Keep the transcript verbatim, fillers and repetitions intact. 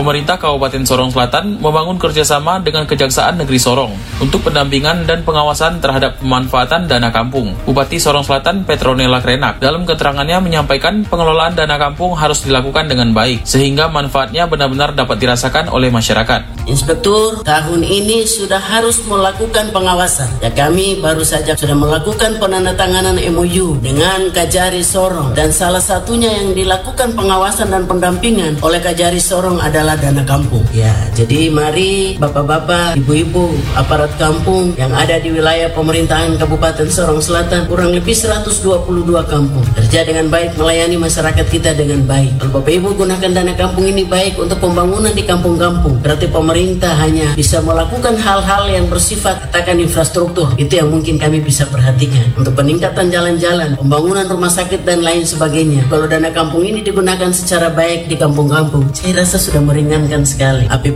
Pemerintah Kabupaten Sorong Selatan membangun kerjasama dengan Kejaksaan Negeri Sorong untuk pendampingan dan pengawasan terhadap pemanfaatan dana kampung. Bupati Sorong Selatan Petronella Krenak dalam keterangannya menyampaikan pengelolaan dana kampung harus dilakukan dengan baik sehingga manfaatnya benar-benar dapat dirasakan oleh masyarakat. Inspektur tahun ini sudah harus melakukan pengawasan. Ya, kami baru saja sudah melakukan penandatanganan M O U dengan Kajari Sorong, dan salah satunya yang dilakukan pengawasan dan pendampingan oleh Kajari Sorong adalah dana kampung. Ya, jadi mari bapak-bapak, ibu-ibu, aparat kampung yang ada di wilayah pemerintahan Kabupaten Sorong Selatan, kurang lebih seratus dua puluh dua kampung, kerja dengan baik, melayani masyarakat kita dengan baik. Kalau bapak ibu gunakan dana kampung ini baik untuk pembangunan di kampung-kampung, berarti pemerintah hanya bisa melakukan hal-hal yang bersifat katakan infrastruktur. Itu yang mungkin kami bisa perhatikan untuk peningkatan jalan-jalan, pembangunan rumah sakit dan lain sebagainya. Kalau dana kampung ini digunakan secara baik di kampung-kampung, saya rasa sudah meringankan sekali.